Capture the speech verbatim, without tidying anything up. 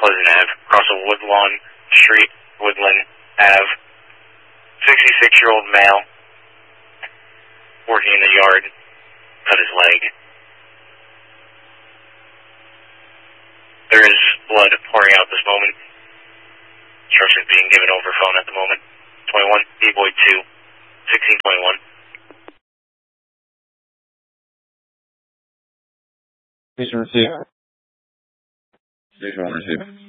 Pleasant Ave, across a Woodlawn Street, Woodland Ave. sixty-six-year-old male, working in the yard, cut his leg. There is blood pouring out this moment. Instructions being given over phone at the moment. twenty-one, D-Boy two, sixteen twenty-one. Station receive. Station one receive.